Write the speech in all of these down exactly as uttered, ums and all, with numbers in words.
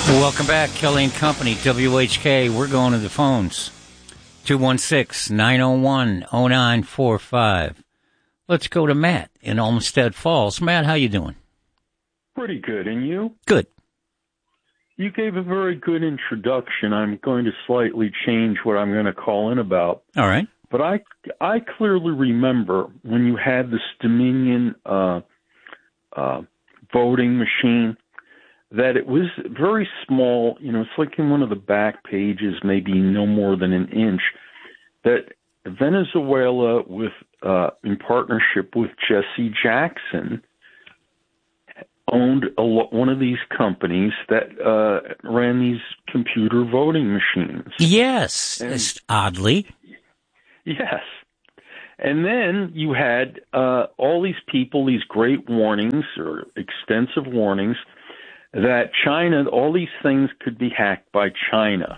Welcome back, Kelly and Company, W H K. We're going to the phones. two one six, nine oh one, oh nine four five. Let's go to Matt in Olmsted Falls. Matt, how you doing? Pretty good, and you? Good. You gave a very good introduction. I'm going to slightly change what I'm going to call in about. All right. But I, I clearly remember when you had this Dominion uh, uh, voting machine, that it was very small. You know, it's like in one of the back pages, maybe no more than an inch, that Venezuela, with uh, in partnership with Jesse Jackson, owned a lo- one of these companies that uh, ran these computer voting machines. Yes, And, oddly. Yes. And then you had uh, all these people, these great warnings or extensive warnings that China, all these things could be hacked by China.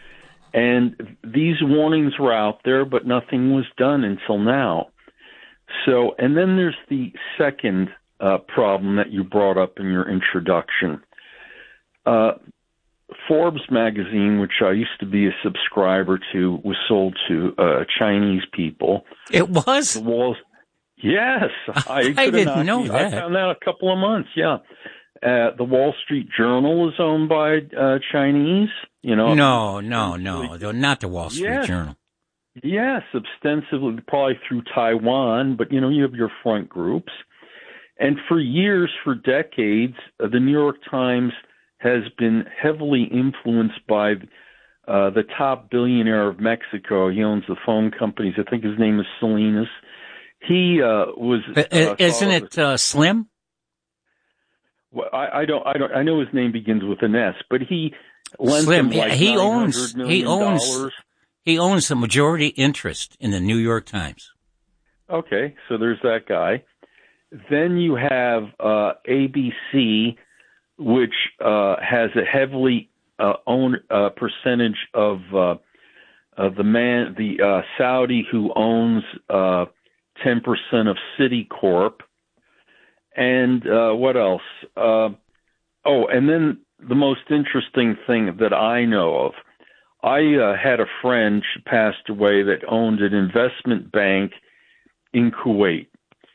And these warnings were out there, but nothing was done until now. So, and then there's the second uh, problem that you brought up in your introduction. Uh, Forbes magazine, which I used to be a subscriber to, was sold to uh, Chinese people. It was? The walls. Yes. I, I didn't know you. that. I found out a couple of months, yeah. Uh, the Wall Street Journal is owned by uh, Chinese, you know. No, no, no, not the Wall Street yes. Journal. Yes, ostensibly, probably through Taiwan, but, you know, you have your front groups. And for years, for decades, uh, the New York Times has been heavily influenced by uh, the top billionaire of Mexico. He owns the phone companies. I think his name is Salinas. He uh, was. Uh, Isn't it uh, Slim? Well, I, I don't. I don't. I know his name begins with an S, but he lent Slim. him like he owns. He owns. Dollars. He owns the majority interest in the New York Times. Okay, so there's that guy. Then you have uh, A B C, which uh, has a heavily uh, owned uh, percentage of uh, of the man, the uh, Saudi who owns uh, ten percent of Citicorp. And uh, what else? Uh, oh, and then the most interesting thing that I know of, I uh, had a friend, she passed away, that owned an investment bank in Kuwait.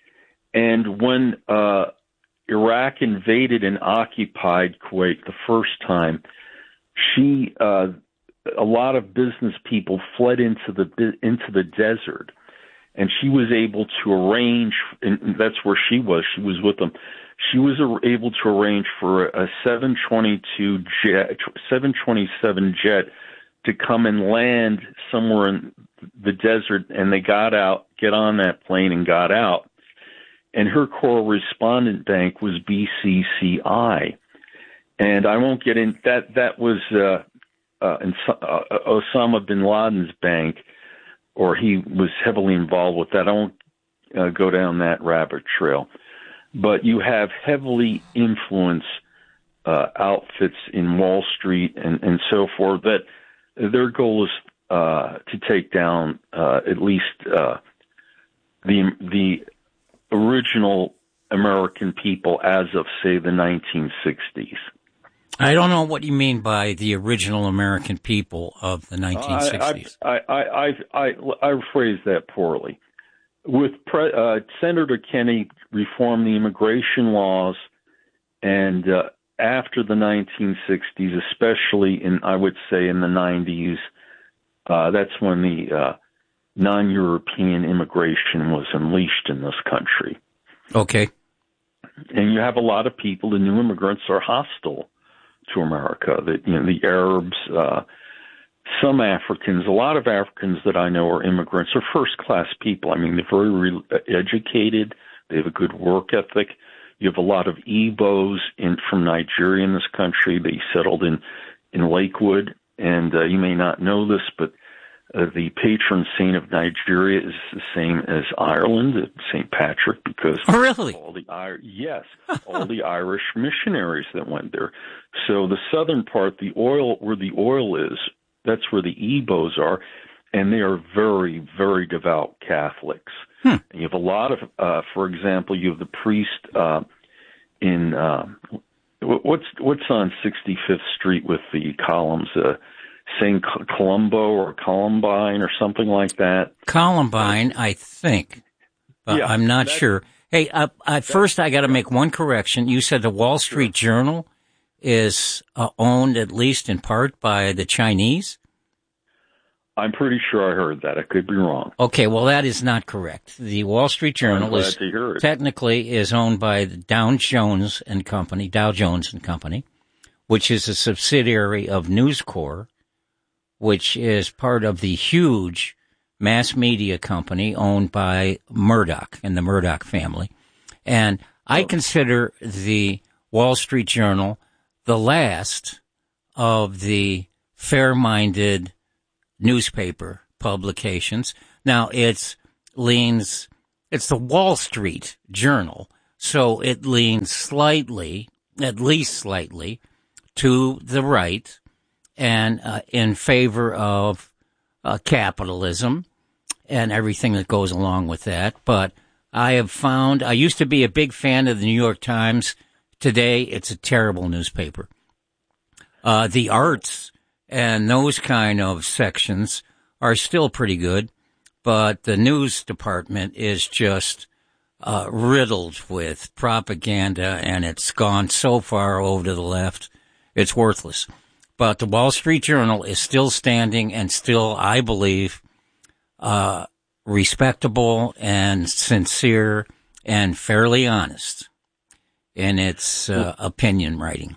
And when uh, Iraq invaded and occupied Kuwait the first time, she, uh, a lot of business people fled into the into the desert. And she was able to arrange, and that's where she was. She was with them. She was able to arrange for a seven twenty-two jet, seven twenty-seven jet to come and land somewhere in the desert, and they got out, get on that plane and got out. And her correspondent bank was B C C I. And I won't get in, that, that was uh, uh, in, uh, Osama bin Laden's bank, or he was heavily involved with that. I won't uh, go down that rabbit trail. But you have heavily influenced uh, outfits in Wall Street and, and so forth that their goal is uh, to take down uh, at least uh, the the original American people as of, say, the nineteen sixties. I don't know what you mean by the original American people of the nineteen sixties. I I I I, I, I phrased that poorly. With Pre, uh, Senator Kennedy reformed the immigration laws, and uh, after the nineteen sixties, especially in, I would say, in the nineties, uh, that's when the uh, non-European immigration was unleashed in this country. Okay. And you have a lot of people, the new immigrants are hostile to America. That, you know, the Arabs, uh, some Africans, a lot of Africans that I know are immigrants, are first-class people. I mean, they're very re- educated. They have a good work ethic. You have a lot of Igbos in, from Nigeria in this country. They settled in, in Lakewood. And uh, you may not know this, but uh, the patron saint of Nigeria is the same as Ireland, Saint Patrick, because oh, really? all the yes, all the Irish missionaries that went there. So the southern part, the oil where the oil is, that's where the Igbos are, and they are very, very devout Catholics. Hmm. And you have a lot of, uh, for example, you have the priest uh, in uh, what's what's on sixty-fifth Street with the columns? Uh, Saint Columbo or Columbine or something like that. Columbine, I think. Uh, yeah, I'm not sure. Hey, uh, uh, first I got to make one correction. You said the Wall Street sure. Journal is uh, owned at least in part by the Chinese? I'm pretty sure I heard that. I could be wrong. Okay, well, that is not correct. The Wall Street Journal is technically is owned by the Dow Jones and Company, Dow Jones and Company, which is a subsidiary of News Corp, which is part of the huge mass media company owned by Murdoch and the Murdoch family. And I consider the Wall Street Journal the last of the fair-minded newspaper publications. Now, it's leans, it's the Wall Street Journal, so it leans slightly, at least slightly, to the right, and uh, in favor of uh, capitalism and everything that goes along with that. But I have found, I used to be a big fan of the New York Times. Today, it's a terrible newspaper. Uh, the arts and those kind of sections are still pretty good, but the news department is just uh, riddled with propaganda, and it's gone so far over to the left, it's worthless. But the Wall Street Journal is still standing and still, I believe, uh, respectable and sincere and fairly honest in its uh, opinion writing.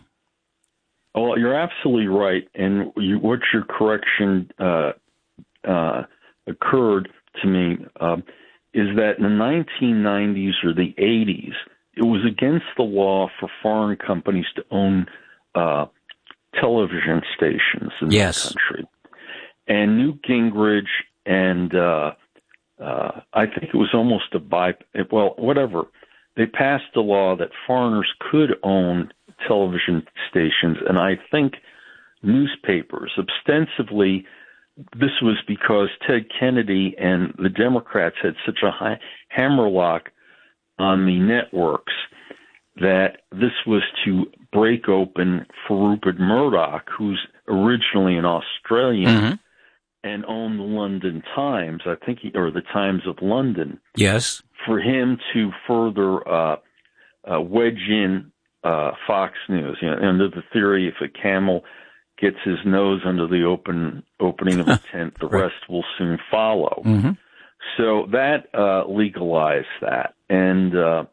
Well, you're absolutely right. And you, what your correction uh, uh, occurred to me uh, is that in the nineteen nineties or the eighties, it was against the law for foreign companies to own uh television stations in yes. the country. And Newt Gingrich and uh, uh, I think it was almost a by, well, whatever. They passed a law that foreigners could own television stations, and I think newspapers. Ostensibly, this was because Ted Kennedy and the Democrats had such a high hammerlock on the networks that this was to break open for Rupert Murdoch, who's originally an Australian mm-hmm. and owned the London Times, I think, he, or the Times of London. Yes. For him to further uh, uh, wedge in uh, Fox News, you know, under the theory, if a camel gets his nose under the open opening of the tent, the right. rest will soon follow. Mm-hmm. So that uh, legalized that, and uh,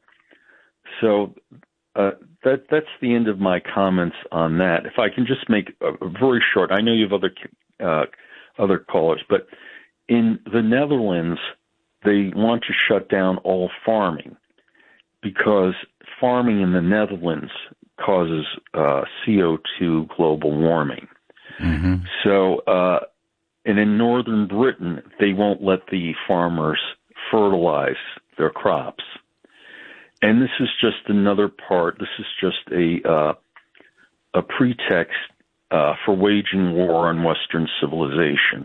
so. Uh, that that's the end of my comments on that. If I can just make a, a very short, I know you have other uh, other callers, but in the Netherlands, they want to shut down all farming because farming in the Netherlands causes uh, C O two global warming. Mm-hmm. So, uh, and in northern Britain, they won't let the farmers fertilize their crops. And this is just another part. This is just a uh, a pretext uh, for waging war on Western civilization.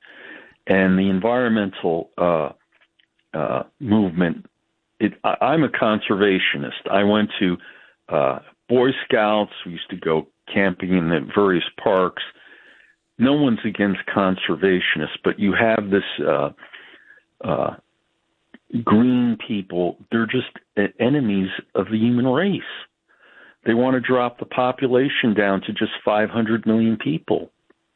And the environmental uh, uh, movement. It, I, I'm a conservationist. I went to uh, Boy Scouts. We used to go camping in the various parks. No one's against conservationists, but you have this. Uh, uh, Green people, they're just enemies of the human race. They want to drop the population down to just five hundred million people.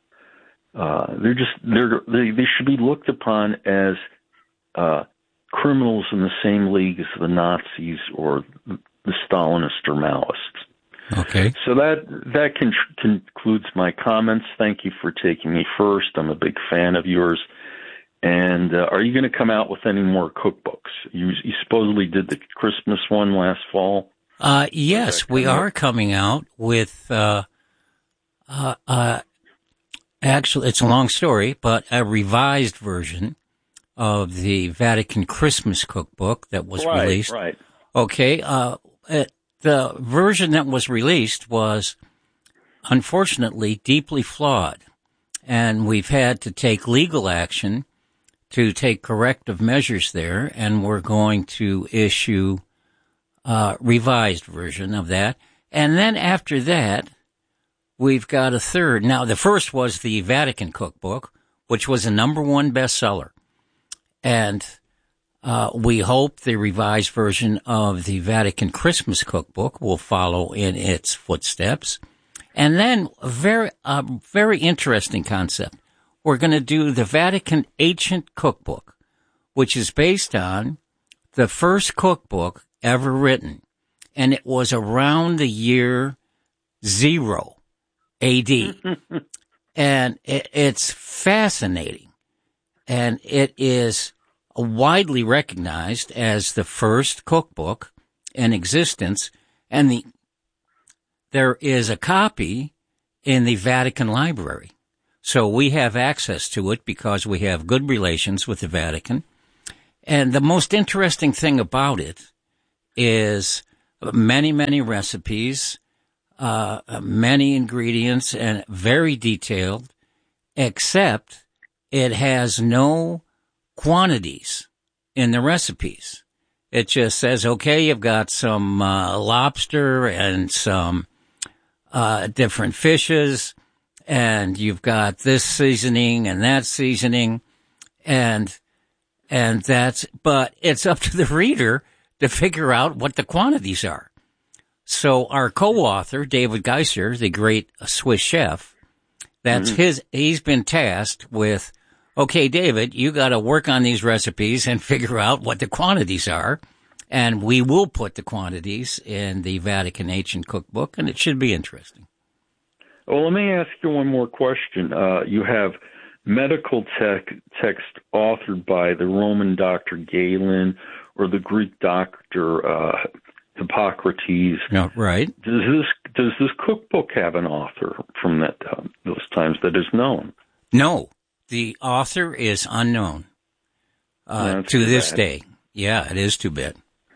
Uh, they're just they're they, they should be looked upon as uh, criminals in the same league as the Nazis or the Stalinists or Maoists. Okay. So that that con- concludes my comments. Thank you for taking me first. I'm a big fan of yours. And uh, are you going to come out with any more cookbooks? You, you supposedly did the Christmas one last fall. Uh, yes, we are coming out with, uh, uh, uh, actually, it's a long story, but a revised version of the Vatican Christmas cookbook that was right, released. Right. Okay. Uh, it, the version that was released was unfortunately deeply flawed, and we've had to take legal action to take corrective measures there, and we're going to issue a revised version of that. And then after that, we've got a third. Now, the first was the Vatican Cookbook, which was a number one bestseller. And uh, we hope the revised version of the Vatican Christmas Cookbook will follow in its footsteps. And then a very, a very interesting concept. We're going to do the Vatican Ancient Cookbook, which is based on the first cookbook ever written. And it was around the year zero A D. And it, it's fascinating. And it is widely recognized as the first cookbook in existence. And the there is a copy in the Vatican Library. So we have access to it because we have good relations with the Vatican. And the most interesting thing about it is many, many recipes, uh, many ingredients, and very detailed, except it has no quantities in the recipes. It just says, okay, you've got some uh, lobster and some uh, different fishes, and you've got this seasoning and that seasoning, and and that's, but it's up to the reader to figure out what the quantities are. So our co-author, David Geiser, the great Swiss chef, that's mm-hmm. his, he's been tasked with, okay, David, you got to work on these recipes and figure out what the quantities are. And we will put the quantities in the Vatican Ancient Cookbook, and it should be interesting. Well, let me ask you one more question. Uh, you have medical tech, text authored by the Roman Doctor Galen or the Greek doctor uh, Hippocrates. No, right. Does this does this cookbook have an author from that uh, those times that is known? No, the author is unknown uh, to this bad. day. Yeah, it is too bad.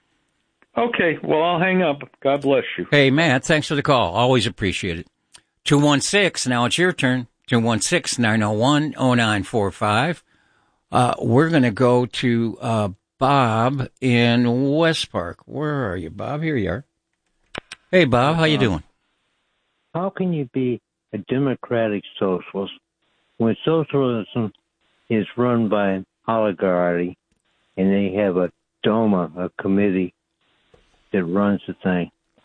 Okay, well, I'll hang up. God bless you. Hey, Matt, thanks for the call. Always appreciate it. two one six, now it's your turn. two one six, nine oh one, oh nine four five. Uh, we're going to go to uh, Bob in West Park. Where are you, Bob? Here you are. Hey, Bob, how you doing? How can you be a democratic socialist when socialism is run by an oligarchy and they have a DOMA, a committee that runs the thing?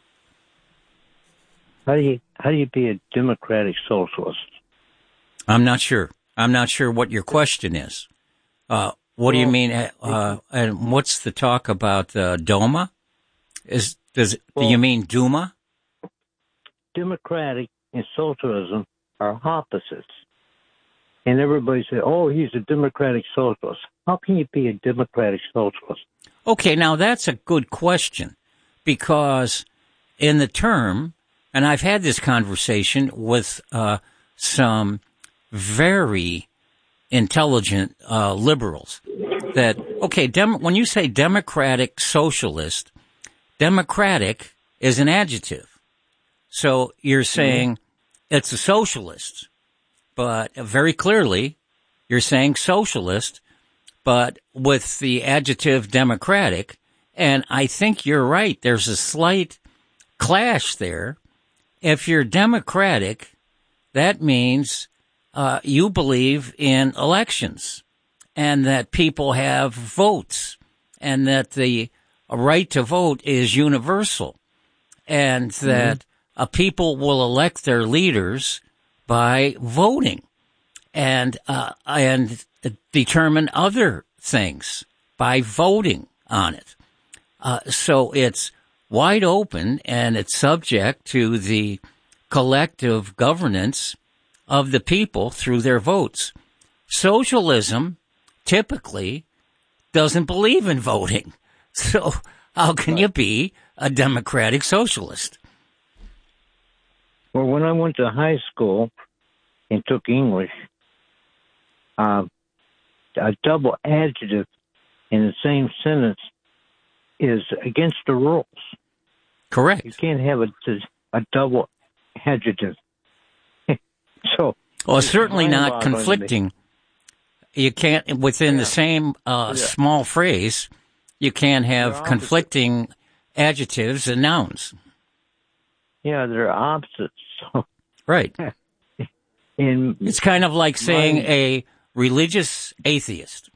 How do you how do you be a democratic socialist? I'm not sure. I'm not sure what your question is. Uh, what well, do you mean? Uh, and what's the talk about uh, DOMA? Is does well, do you mean Duma? Democratic and socialism are opposites, and everybody says, "Oh, he's a democratic socialist." How can you be a democratic socialist? Okay, now that's a good question, because in the term, and I've had this conversation with uh, some very intelligent uh, liberals, that, okay, dem- when you say democratic socialist, democratic is an adjective. So you're saying mm-hmm. it's a socialist, but very clearly you're saying socialist, but with the adjective democratic. And I think you're right. There's a slight clash there. If you're democratic, that means uh, you believe in elections and that people have votes and that the right to vote is universal and that mm-hmm. uh, people will elect their leaders by voting and uh, and determine other things by voting on it. Uh, so it's wide open, and it's subject to the collective governance of the people through their votes. Socialism typically doesn't believe in voting. So how can you be a democratic socialist? Well, when I went to high school and took English, uh, a double adjective in the same sentence is against the rules. Correct. You can't have a, a double adjective. so, well, certainly not conflicting. You can't, within yeah. the same uh, yeah. small phrase, you can't have conflicting adjectives and nouns. yeah, they're opposites. Right. In It's kind of like saying my, a religious atheist.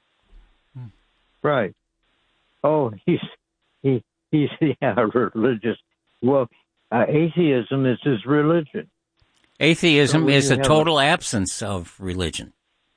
right. Oh, he's he he's yeah religious. Well, uh, atheism is his religion. Atheism So when is you a have total absence of religion.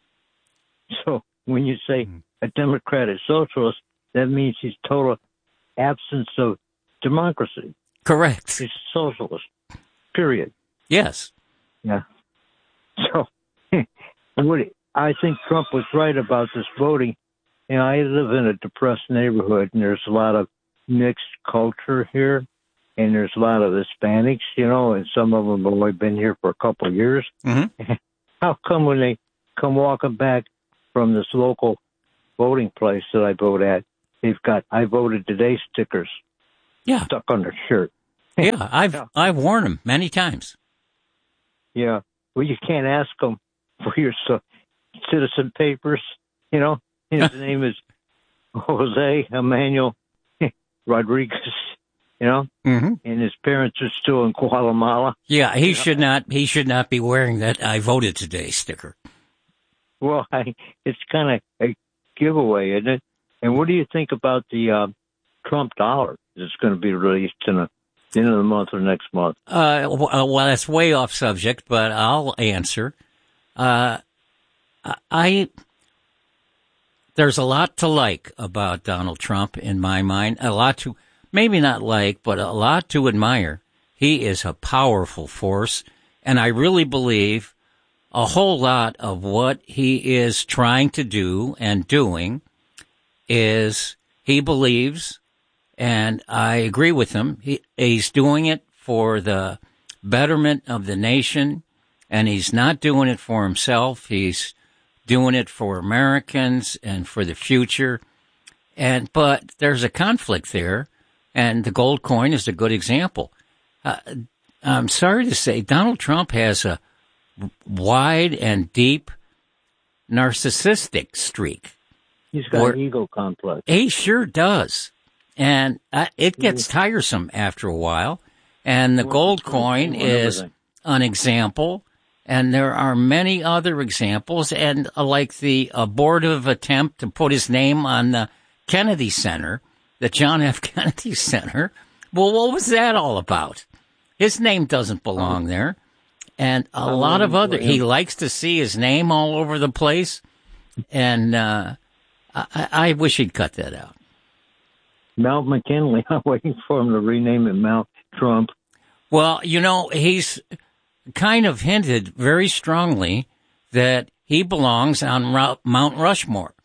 So when you say a democratic socialist, that means he's total absence of democracy. Correct. He's a socialist. Period. Yes. Yeah. So what I think Trump was right about this voting. You know, I live in a depressed neighborhood, and there's a lot of mixed culture here, and there's a lot of Hispanics, you know, and some of them have only been here for a couple of years. Mm-hmm. How come when they come walking back from this local voting place that I vote at, they've got "I voted today" stickers Yeah. stuck on their shirt? Yeah, I've Yeah. I've worn them many times. Yeah. Well, you can't ask them for your so, citizen papers, you know. His name is Jose Emmanuel Rodriguez, you know, Mm-hmm. and his parents are still in Guatemala. Yeah, he should not. He should not be wearing that "I voted today" sticker. Well, I, it's kind of a giveaway, isn't it? And what do you think about the uh, Trump dollar that's going to be released in the end of the month or next month? Uh, well, that's way off subject, but I'll answer. Uh, I there's a lot to like about Donald Trump in my mind. A lot to maybe not like, but a lot to admire. He is a powerful force, and I really believe a whole lot of what he is trying to do and doing is he believes, and I agree with him, he, he's doing it for the betterment of the nation, and he's not doing it for himself. He's doing it for Americans and for the future. And but there's a conflict there, and the gold coin is a good example. Uh, I'm sorry to say, Donald Trump has a wide and deep narcissistic streak. He's got Or, an ego complex. He sure does. And uh, it gets tiresome after a while. And the Well, gold it's coin on is everything. an example. And there are many other examples. And uh, like the abortive attempt to put his name on the Kennedy Center, the John F. Kennedy Center. Well, what was that all about? His name doesn't belong there. And a Oh, lot of other, yeah. he likes to see his name all over the place. And uh, I, I wish he'd cut that out. Mount McKinley, I'm waiting for him to rename it Mount Trump. Well, you know, he's kind of hinted very strongly that he belongs on Ru- Mount Rushmore.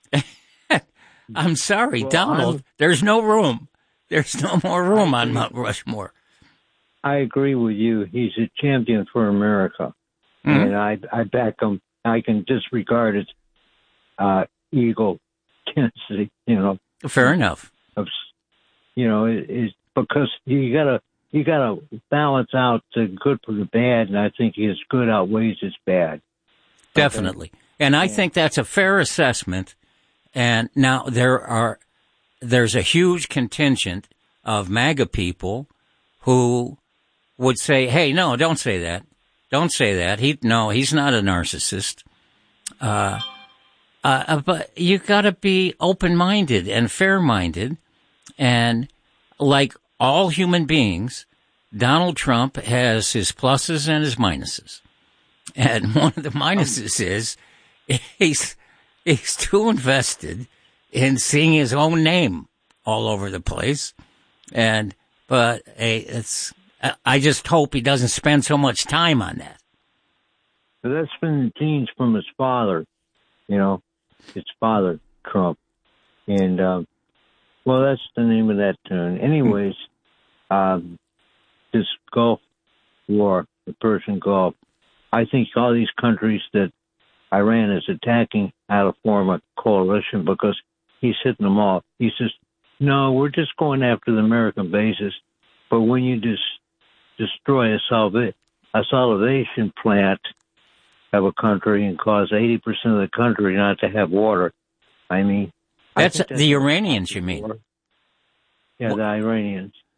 I'm sorry, Well, Donald, I'm- there's no room. There's no more room on Mount Rushmore. I agree with you. He's a champion for America. Mhm. And I I back him. I can disregard his uh, ego tendency, you know. Fair enough. Of, you know, it, it's because you gotta you gotta balance out the good for the bad, and I think his good outweighs his bad. Definitely. And I think that's a fair assessment. And now there are, there's a huge contingent of MAGA people who would say, hey, no, don't say that. Don't say that. He, no, he's not a narcissist. Uh, uh, but you gotta be open-minded and fair-minded. And like all human beings, Donald Trump has his pluses and his minuses. And one of the minuses is he's he's too invested in seeing his own name all over the place. And but hey, it's I just hope he doesn't spend so much time on that. But that's been the genes from his father, you know, his father Trump, and um, well, that's the name of that tune. Anyways, um, this Gulf War, the Persian Gulf. I think all these countries that Iran is attacking out of form a coalition because he's hitting them off. He says, no, we're just going after the American bases. But when you just destroy a, salva- a salvation plant of a country and cause eighty percent of the country not to have water, I mean... I That's, think the Iranians, you mean? Yeah, the Iranians.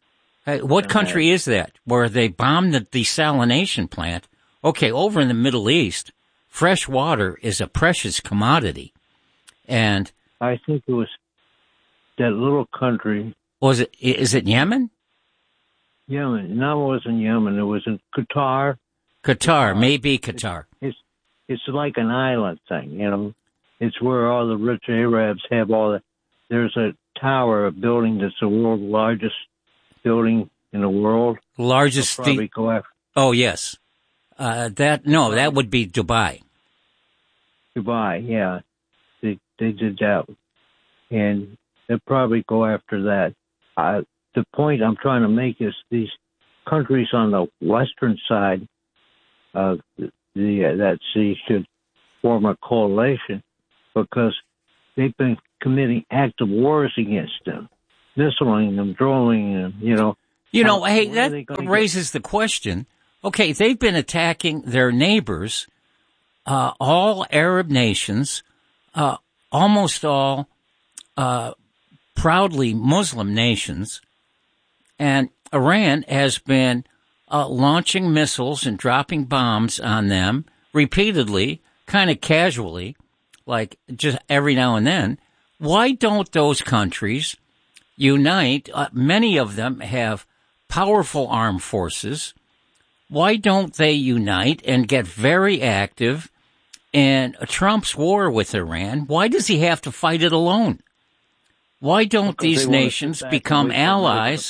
Hey, what country is that where they bombed the desalination plant? Okay, over in the Middle East, fresh water is a precious commodity. And I think it was that little country. Was it, is it Yemen? Yemen. No, it wasn't Yemen. It was in Qatar. Qatar, maybe Qatar. It's, it's like an island thing, you know. It's where all the rich Arabs have all the, there's a tower, a building that's the world's largest building in the world. Largest. Probably The, go after. oh, yes. Uh, that, no, that would be Dubai. Dubai, yeah. They, they did that. And they'll probably go after that. Uh, the point I'm trying to make is these countries on the western side of the, the uh, that sea should form a coalition because they've been committing active wars against them, missiling them, droning them, you know. You know, How, hey, that raises get? the question. Okay, they've been attacking their neighbors, uh, all Arab nations, uh, almost all uh, proudly Muslim nations, and Iran has been uh, launching missiles and dropping bombs on them repeatedly, kind of casually, like just every now and then. Why don't those countries unite? Uh, many of them have powerful armed forces. Why don't they unite and get very active in Trump's war with Iran? Why does he have to fight it alone? Why don't because these nations become allies?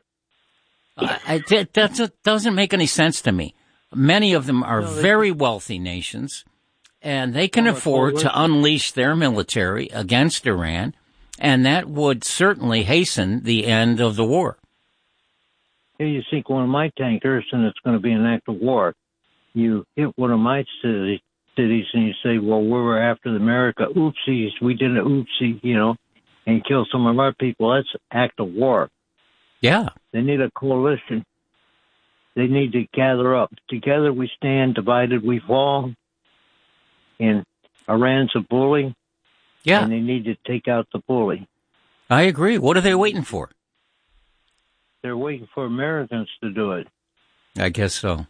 Uh, it doesn't, doesn't make any sense to me. Many of them are no, very wealthy nations, and they can afford to unleash their military against Iran, and that would certainly hasten the end of the war. Here you sink one of my tankers, and it's going to be an act of war. You hit one of my cities, cities and you say, well, we were after America. Oopsies, we did an oopsie, you know, and kill some of our people. That's an act of war. Yeah. They need a coalition. They need to gather up. Together we stand, divided we fall. And Iran's a bully. Yeah. And they need to take out the bully. I agree. What are they waiting for? They're waiting for Americans to do it. I guess so.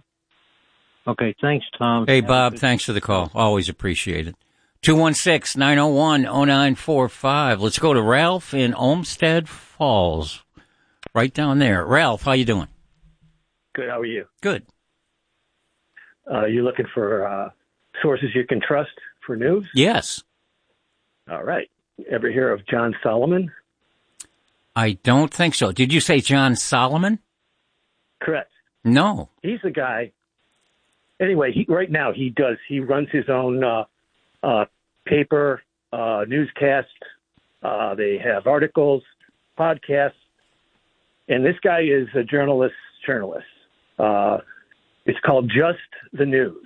Okay, thanks, Tom. Hey, Bob, thanks for the call. Always appreciate it. two one six, nine oh one, oh nine four five. Let's go to Ralph in Olmsted Falls. Right down there. Ralph, how you doing? Good. How are you? Good. Uh, you looking for uh, sources you can trust for news? Yes. All right. Ever hear of John Solomon? I don't think so. Did you say John Solomon? Correct. No. He's the guy. Anyway, he, right now he does. He runs his own uh, uh, paper, uh, newscast. Uh, they have articles, podcasts. And this guy is a journalist, journalist. Uh, it's called Just the News.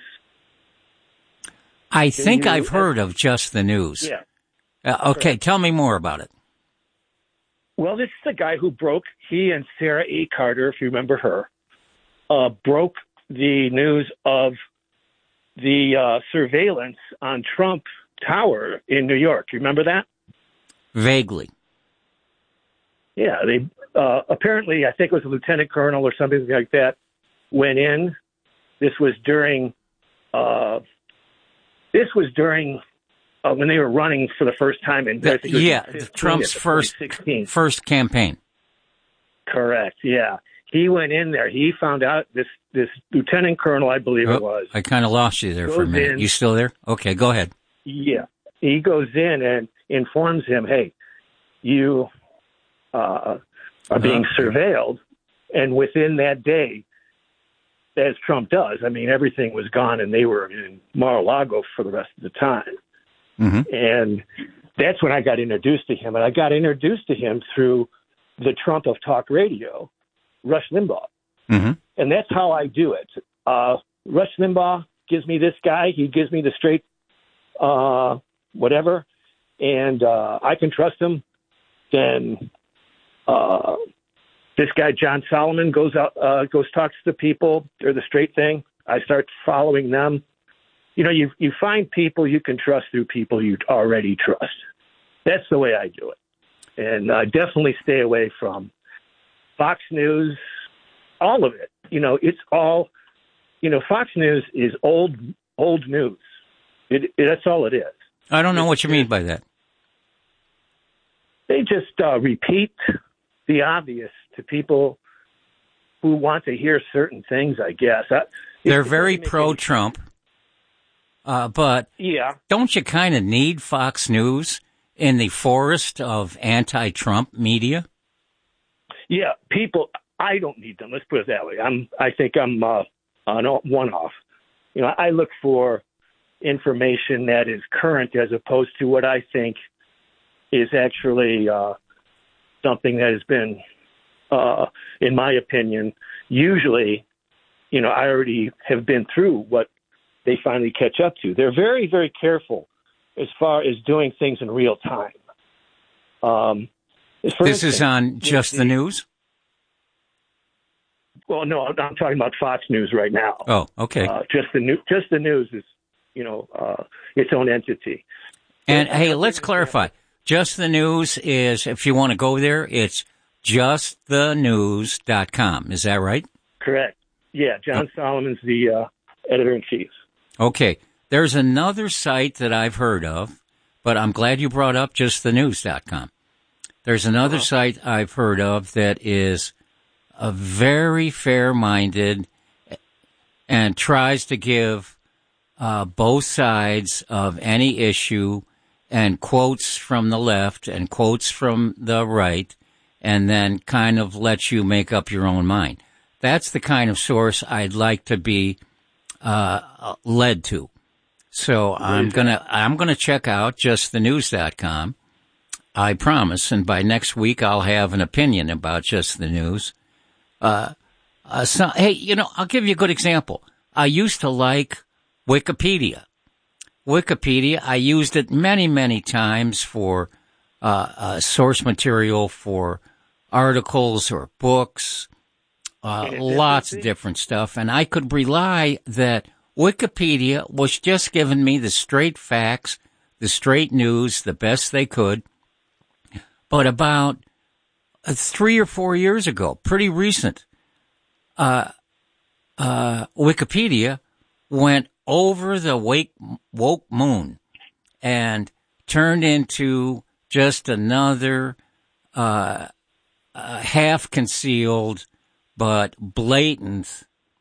I think you, I've heard of Just the News. Yeah. Uh, okay, correct. Tell me more about it. Well, this is the guy who broke, he and Sarah A. Carter, if you remember her, uh, broke the news of the uh, surveillance on Trump Tower in New York. You remember that? Vaguely. Yeah, they uh, apparently, I think it was a lieutenant colonel or something like that, went in. This was during, uh, this was during uh, when they were running for the first time in the, yeah, Trump's first first campaign. Correct. Yeah, he went in there. He found out this this lieutenant colonel, I believe oh, it was. I kind of lost you there for a minute. In, you still there? Okay, go ahead. Yeah, he goes in and informs him, "Hey, you uh, are being uh, surveilled," and within that day, as Trump does, I mean, everything was gone, and they were in Mar-a-Lago for the rest of the time. Mm-hmm. And that's when I got introduced to him, and I got introduced to him through the Trump of talk radio, Rush Limbaugh. Mm-hmm. And that's how I do it. Uh, Rush Limbaugh gives me this guy. He gives me the straight uh, whatever, and uh, I can trust him. Then uh, this guy, John Solomon, goes out, uh, goes talks to people. They're the straight thing. I start following them. You know, you you find people you can trust through people you already trust. That's the way I do it. And I definitely stay away from Fox News, all of it. You know, it's all, you know, Fox News is old, old news. It, it, that's all it is. I don't know what you mean by that. They just uh, repeat the obvious to people who want to hear certain things, I guess. I, They're very pro-Trump, uh, but yeah. don't you kind of need Fox News in the forest of anti-Trump media? Yeah, people, I don't need them. Let's put it that way. I'm, I think I'm uh, on one-off. You know, I look for information that is current as opposed to what I think is actually uh, something that has been, uh, in my opinion, usually, you know, I already have been through what they finally catch up to. They're very, very careful as far as doing things in real time. Um, this instance, is on Just the, the News? Well, no, I'm talking about Fox News right now. Oh, okay. Uh, just the new, just the news is, you know, uh, its own entity. And but, hey, let's clarify. Just the News is, if you want to go there, it's just the news dot com. Is that right? Correct. Yeah, John oh. Solomon's the uh, editor-in-chief. Okay. There's another site that I've heard of, but I'm glad you brought up just the news dot com. There's another uh-huh. site I've heard of that is a very fair-minded and tries to give uh, both sides of any issue and quotes from the left and quotes from the right, and then kind of lets you make up your own mind. That's the kind of source I'd like to be uh, led to. So I'm gonna I'm gonna check out just the news dot com. I promise, and by next week I'll have an opinion about Just the News. Uh, uh, so, hey, you know, I'll give you a good example. I used to like Wikipedia. Wikipedia, I used it many, many times for uh, uh, source material for articles or books, uh, lots of different stuff. And I could rely that Wikipedia was just giving me the straight facts, the straight news, the best they could. But about uh, three or four years ago, pretty recent, uh, uh, Wikipedia went over the wake, woke moon and turned into just another uh, uh, half-concealed but blatant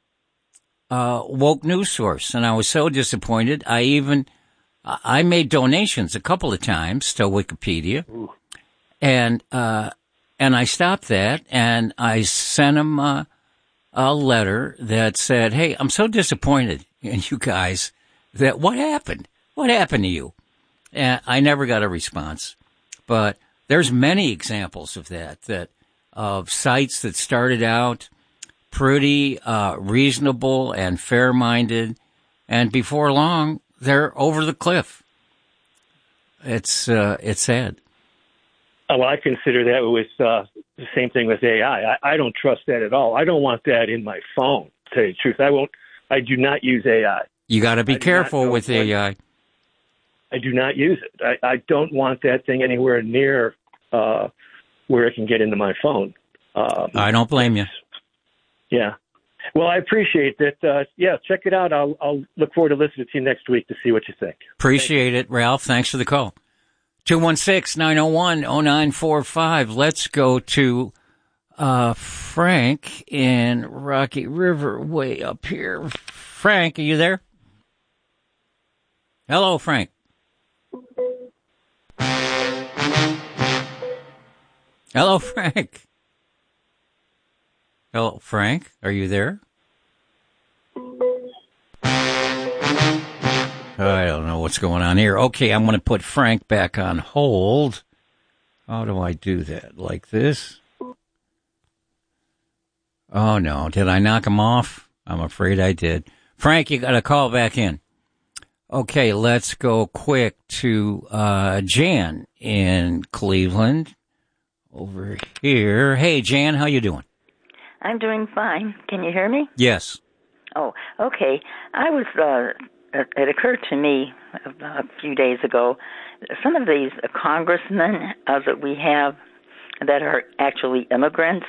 uh, woke news source. And I was so disappointed, I even I made donations a couple of times to Wikipedia. Ooh. And uh, and I stopped that, and I sent them uh, a letter that said, hey, I'm so disappointed and you guys, that what happened? What happened to you? And I never got a response. But there's many examples of that, that of sites that started out pretty uh, reasonable and fair-minded, and before long, they're over the cliff. It's uh, it's sad. Oh, well, I consider that with uh, the same thing with A I. I. I don't trust that at all. I don't want that in my phone, to tell you the truth. I won't. I do not use A I. You got to be careful with A I. I do not use it. I, I don't want that thing anywhere near uh, where it can get into my phone. Um, I don't blame you. Yeah. Well, I appreciate that. Uh, yeah, check it out. I'll, I'll look forward to listening to you next week to see what you think. Appreciate it, Ralph. Thanks for the call. two one six, nine oh one, oh nine four five. Let's go to uh, Frank in Rocky River, way up here. Frank, are you there? Hello, Frank. Hello, Frank. Hello, Frank. Are you there? I don't know what's going on here. Okay, I'm going to put Frank back on hold. How do I do that? Like this? Oh, no. Did I knock him off? I'm afraid I did. Frank, you got to call back in. Okay, let's go quick to uh, Jan in Cleveland over here. Hey, Jan, how you doing? I'm doing fine. Can you hear me? Yes. Oh, okay. I was, uh, it occurred to me a few days ago, some of these congressmen uh, that we have that are actually immigrants,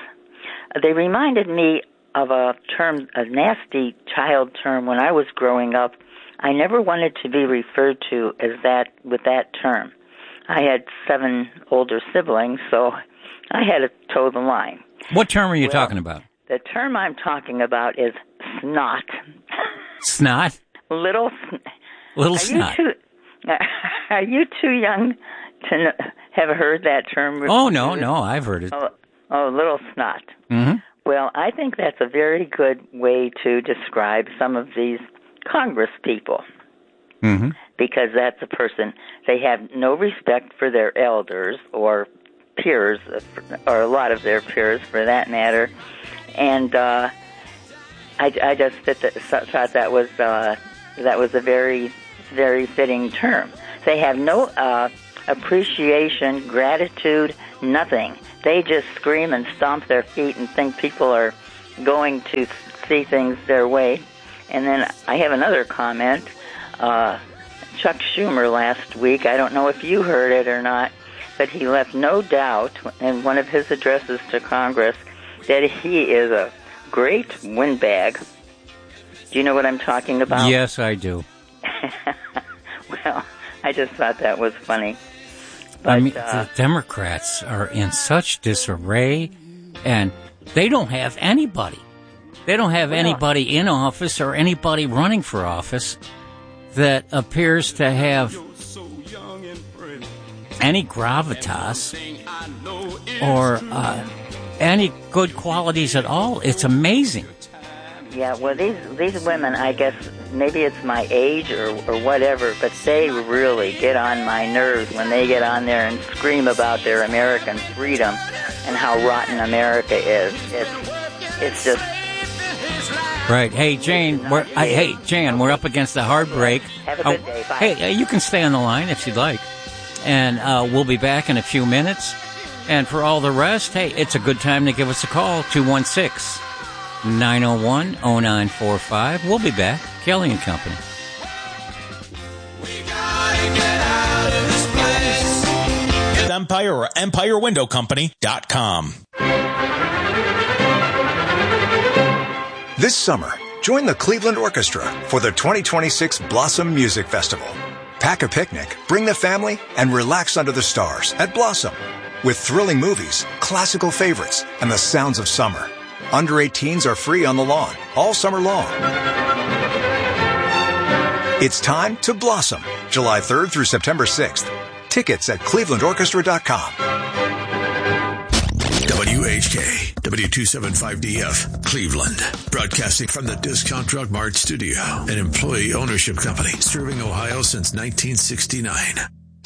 They reminded me of a term, a nasty child term when I was growing up. I never wanted to be referred to as that with that term. I had seven older siblings, so I had to toe the line. What term are you well, talking about? The term I'm talking about is snot. Snot? Little, Little are snot. You too, are you too young to know, have heard that term? Oh, no, no, I've heard it. Oh, oh little snot. Mm-hmm. Well, I think that's a very good way to describe some of these Congress people. Mm-hmm. Because that's a person, they have no respect for their elders or peers, or a lot of their peers for that matter. And uh, I, I just thought that was uh, that was a very, very fitting term. They have no uh, appreciation, gratitude, nothing. They just scream and stomp their feet and think people are going to see things their way. And then I have another comment. Uh, Chuck Schumer last week, I don't know if you heard it or not, but he left no doubt in one of his addresses to Congress that he is a great windbag. Do you know what I'm talking about? Yes, I do. Well, I just thought that was funny. But, I mean, uh, the Democrats are in such disarray, and they don't have anybody. They don't have well, anybody in office or anybody running for office that appears to have any gravitas or uh, any good qualities at all. It's amazing. Yeah, well, these these women, I guess, maybe it's my age or, or whatever, but they really get on my nerves when they get on there and scream about their American freedom and how rotten America is. It's it's just... Right. Hey, Jane, we're, I, hey, Jan, we're up against the hard break. Have a good oh, day. Bye. Hey, uh, you can stay on the line if you'd like. And uh, we'll be back in a few minutes. And for all the rest, hey, it's a good time to give us a call, two one six, nine oh one, oh nine four five. We'll be back. Kelly and Company. We gotta get out of this place. Empire or Empire Window Company dot com. This summer, join the Cleveland Orchestra for the twenty twenty-six Blossom Music Festival. Pack a picnic, bring the family, and relax under the stars at Blossom. With thrilling movies, classical favorites, and the sounds of summer. Under eighteens are free on the lawn, all summer long. It's time to blossom, July third through September sixth. Tickets at cleveland orchestra dot com. W H K, W two seventy-five D F, Cleveland. Broadcasting from the Discount Drug Mart studio, an employee ownership company serving Ohio since nineteen sixty-nine.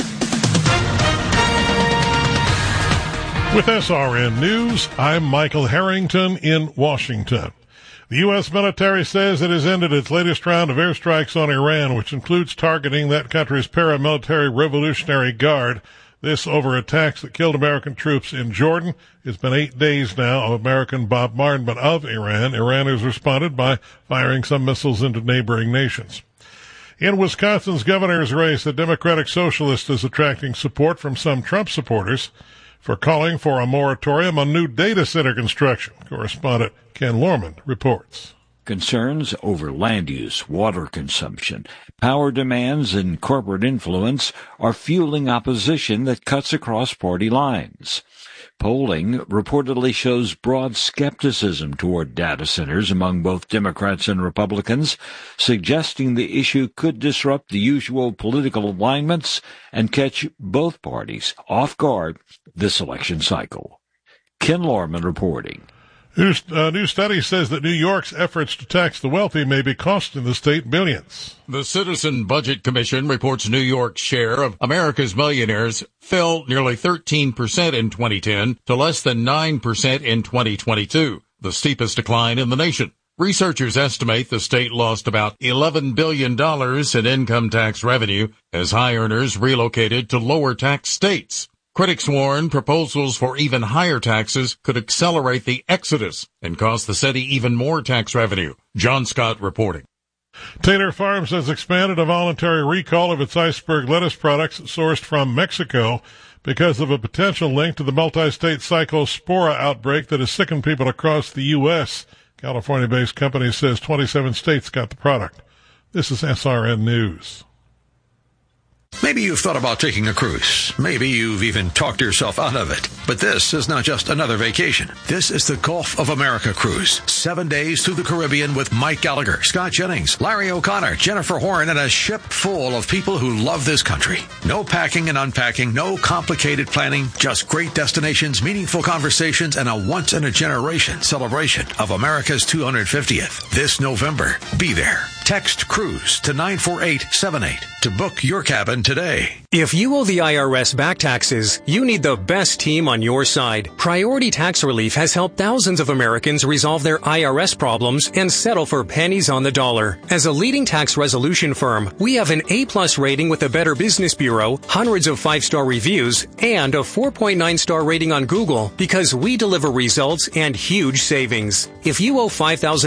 With S R N News, I'm Michael Harrington in Washington. The U S military says it has ended its latest round of airstrikes on Iran, which includes targeting that country's paramilitary Revolutionary Guard. This over attacks that killed American troops in Jordan. It's been eight days now of American bombardment of Iran. Iran has responded by firing some missiles into neighboring nations. In Wisconsin's governor's race, the Democratic Socialist is attracting support from some Trump supporters for calling for a moratorium on new data center construction. Correspondent Ken Lorman reports. Concerns over land use, water consumption, power demands, and corporate influence are fueling opposition that cuts across party lines. Polling reportedly shows broad skepticism toward data centers among both Democrats and Republicans, suggesting the issue could disrupt the usual political alignments and catch both parties off guard this election cycle. Ken Lorman reporting. A new study says that New York's efforts to tax the wealthy may be costing the state billions. The Citizen Budget Commission reports New York's share of America's millionaires fell nearly thirteen percent in twenty ten to less than nine percent in twenty twenty-two, the steepest decline in the nation. Researchers estimate the state lost about eleven billion dollars in income tax revenue as high earners relocated to lower tax states. Critics warn proposals for even higher taxes could accelerate the exodus and cost the city even more tax revenue. John Scott reporting. Taylor Farms has expanded a voluntary recall of its iceberg lettuce products sourced from Mexico. because of a potential link to the multi-state cyclospora outbreak that has sickened people across the U S California-based company says twenty-seven states got the product. This is S R N News. Maybe you've thought about taking a cruise. Maybe you've even talked yourself out of it. But this is not just another vacation. This is the Gulf of America cruise. Seven days through the Caribbean with Mike Gallagher, Scott Jennings, Larry O'Connor, Jennifer Horn, and a ship full of people who love this country. No packing and unpacking, no complicated planning, just great destinations, meaningful conversations, and a once-in-a-generation celebration of America's two hundred fiftieth. This November, be there. Text CRUISE to nine four eight seven eight to book your cabin today. If you owe the I R S back taxes, you need the best team on your side. Priority Tax Relief has helped thousands of Americans resolve their I R S problems and settle for pennies on the dollar. As a leading tax resolution firm, we have an A-plus rating with the Better Business Bureau, hundreds of five-star reviews, and a four point nine star rating on Google because we deliver results and huge savings. If you owe five thousand